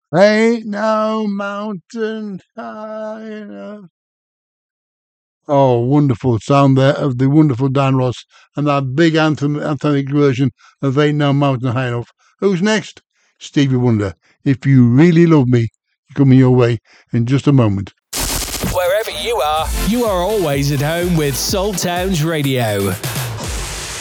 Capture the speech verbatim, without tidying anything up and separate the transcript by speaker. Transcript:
Speaker 1: Ain't no mountain high enough. Oh, wonderful sound there of the wonderful Dan Ross and that big anthem, anthemic version of Ain't No Mountain High Enough. Who's next? Stevie Wonder. If You Really Love Me. Coming your way in just a moment.
Speaker 2: Wherever you are, you are always at home with Soul Towns Radio.